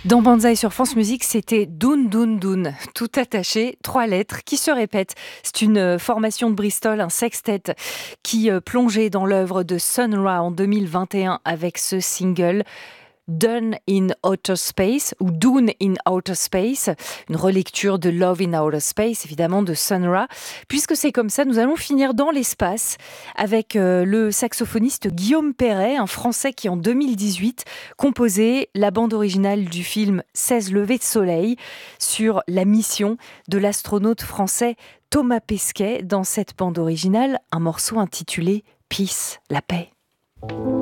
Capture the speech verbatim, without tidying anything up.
Dans Banzai sur France Musique, c'était Doun Doun Doun, tout attaché, trois lettres qui se répètent. C'est une formation de Bristol, un sextet qui plongeait dans l'œuvre de Sun Ra en deux mille vingt et un avec ce single Dune in Outer Space ou Dune in Outer Space, une relecture de Love in Outer Space, évidemment de Sun Ra. Puisque c'est comme ça, nous allons finir dans l'espace avec euh, le saxophoniste Guillaume Perret, un Français qui en deux mille dix-huit composait la bande originale du film seize levées de soleil sur la mission de l'astronaute français Thomas Pesquet. Dans cette bande originale, un morceau intitulé Peace, la paix.